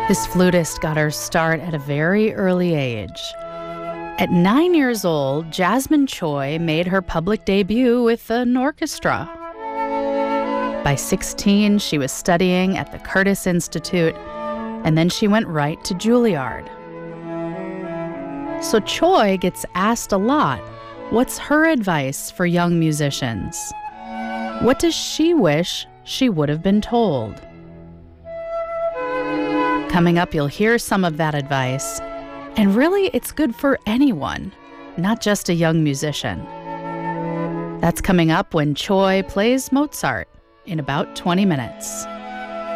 This flutist got her start at a very early age. At 9 years old, Jasmine Choi made her public debut with an orchestra. By 16, she was studying at the Curtis Institute, and then she went right to Juilliard. So Choi gets asked a lot, what's her advice for young musicians? What does she wish she would have been told? Coming up, you'll hear some of that advice. And really, it's good for anyone, not just a young musician. That's coming up when Choi plays Mozart in about 20 minutes.